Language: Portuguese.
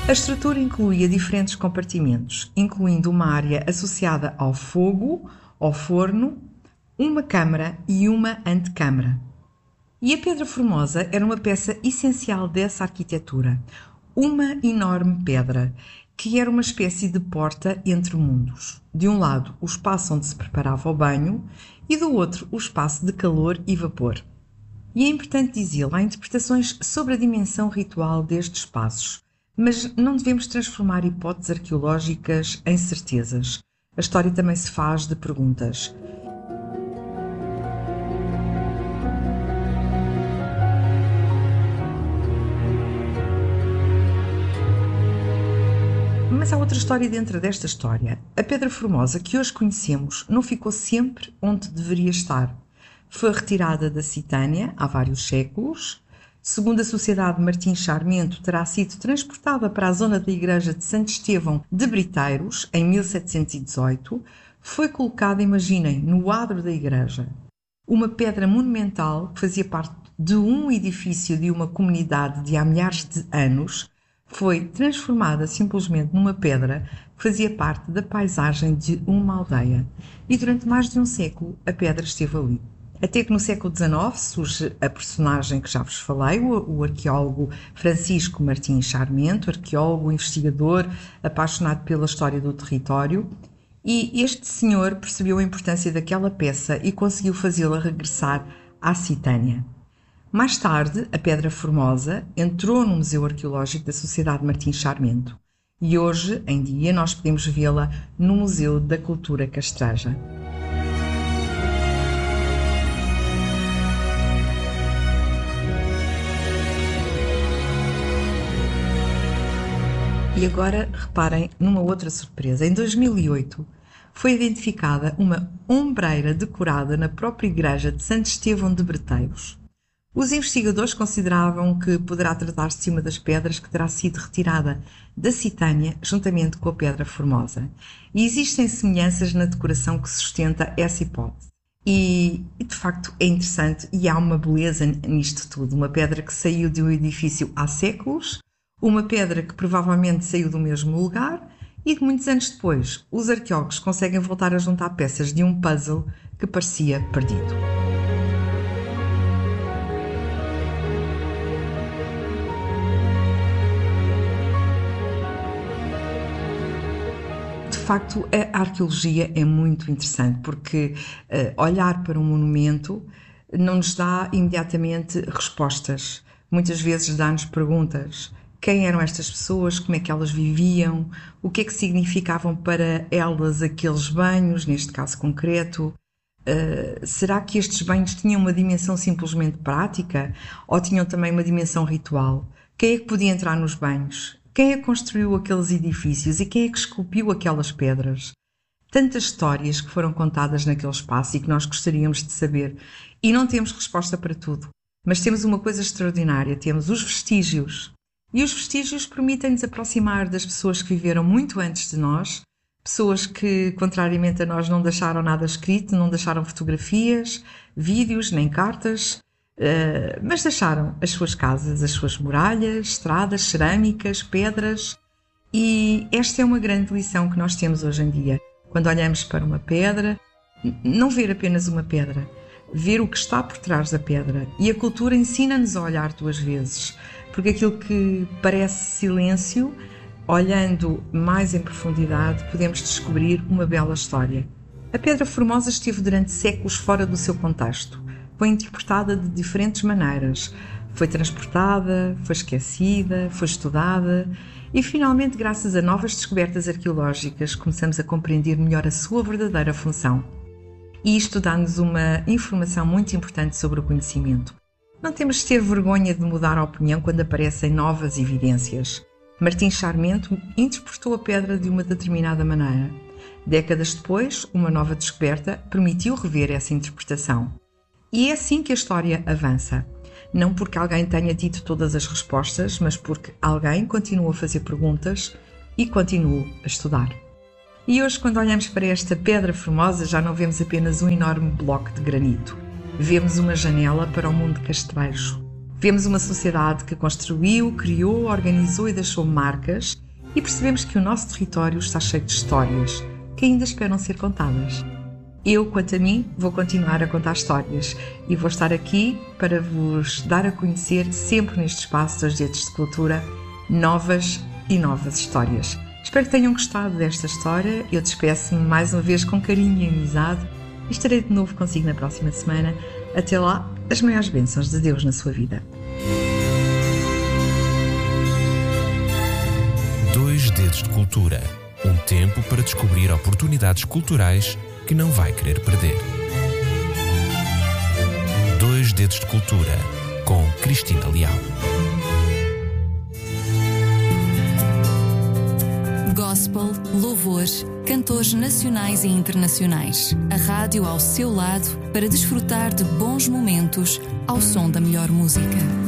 A estrutura incluía diferentes compartimentos, incluindo uma área associada ao fogo, ao forno, uma câmara e uma antecâmara. E a Pedra Formosa era uma peça essencial dessa arquitetura, uma enorme pedra, que era uma espécie de porta entre mundos. De um lado, o espaço onde se preparava o banho e do outro, o espaço de calor e vapor. E é importante dizê-lo, há interpretações sobre a dimensão ritual destes espaços, mas não devemos transformar hipóteses arqueológicas em certezas. A história também se faz de perguntas. Mas há outra história dentro desta história. A Pedra Formosa que hoje conhecemos não ficou sempre onde deveria estar. Foi retirada da Citânia há vários séculos. Segundo a Sociedade Martim Charmento, terá sido transportada para a zona da igreja de Santo Estevão de Briteiros, em 1718. Foi colocada, imaginem, no adro da igreja. Uma pedra monumental que fazia parte de um edifício de uma comunidade de há milhares de anos, foi transformada simplesmente numa pedra que fazia parte da paisagem de uma aldeia. E durante mais de um século a pedra esteve ali. Até que no século XIX surge a personagem que já vos falei, o arqueólogo Francisco Martim Charmento, arqueólogo, investigador, apaixonado pela história do território. E este senhor percebeu a importância daquela peça e conseguiu fazê-la regressar à Citânia. Mais tarde, a Pedra Formosa entrou no Museu Arqueológico da Sociedade Martim Charmento e hoje em dia nós podemos vê-la no Museu da Cultura Castreja. E agora reparem numa outra surpresa. Em 2008 foi identificada uma ombreira decorada na própria igreja de Santo Estevão de Breteiros. Os investigadores consideravam que poderá tratar-se de uma das pedras que terá sido retirada da Citânia juntamente com a Pedra Formosa. E existem semelhanças na decoração que sustenta essa hipótese. E de facto é interessante e há uma beleza nisto tudo. Uma pedra que saiu de um edifício há séculos, uma pedra que provavelmente saiu do mesmo lugar e que muitos anos depois os arqueólogos conseguem voltar a juntar peças de um puzzle que parecia perdido. De facto, a arqueologia é muito interessante porque olhar para um monumento não nos dá imediatamente respostas. Muitas vezes dá-nos perguntas. Quem eram estas pessoas? Como é que elas viviam? O que é que significavam para elas aqueles banhos, neste caso concreto? Será que estes banhos tinham uma dimensão simplesmente prática ou tinham também uma dimensão ritual? Quem é que podia entrar nos banhos? Quem é que construiu aqueles edifícios e quem é que esculpiu aquelas pedras? Tantas histórias que foram contadas naquele espaço e que nós gostaríamos de saber. E não temos resposta para tudo. Mas temos uma coisa extraordinária, temos os vestígios. E os vestígios permitem-nos aproximar das pessoas que viveram muito antes de nós, pessoas que, contrariamente a nós, não deixaram nada escrito, não deixaram fotografias, vídeos, nem cartas, mas deixaram as suas casas, as suas muralhas, estradas, cerâmicas, pedras. E esta é uma grande lição que nós temos hoje em dia. Quando olhamos para uma pedra, não ver apenas uma pedra, ver o que está por trás da pedra. E a cultura ensina-nos a olhar duas vezes, porque aquilo que parece silêncio, olhando mais em profundidade, podemos descobrir uma bela história. A Pedra Formosa esteve durante séculos fora do seu contexto. Foi interpretada de diferentes maneiras. Foi transportada, foi esquecida, foi estudada e, finalmente, graças a novas descobertas arqueológicas, começamos a compreender melhor a sua verdadeira função. E isto dá-nos uma informação muito importante sobre o conhecimento. Não temos de ter vergonha de mudar a opinião quando aparecem novas evidências. Martim Charmento interpretou a pedra de uma determinada maneira. Décadas depois, uma nova descoberta permitiu rever essa interpretação. E é assim que a história avança. Não porque alguém tenha tido todas as respostas, mas porque alguém continua a fazer perguntas e continua a estudar. E hoje, quando olhamos para esta Pedra Formosa, já não vemos apenas um enorme bloco de granito. Vemos uma janela para o mundo castrejo. Vemos uma sociedade que construiu, criou, organizou e deixou marcas e percebemos que o nosso território está cheio de histórias que ainda esperam ser contadas. Eu, quanto a mim, vou continuar a contar histórias e vou estar aqui para vos dar a conhecer, sempre neste espaço das Dedos de Cultura, novas e novas histórias. Espero que tenham gostado desta história. Eu despeço-me mais uma vez com carinho e amizade e estarei de novo consigo na próxima semana. Até lá, as maiores bênçãos de Deus na sua vida. 2 Dedos de Cultura. Um tempo para descobrir oportunidades culturais que não vai querer perder. 2 Dedos de Cultura, com Cristina Leal. Gospel, louvores, cantores nacionais e internacionais. A rádio ao seu lado para desfrutar de bons momentos ao som da melhor música.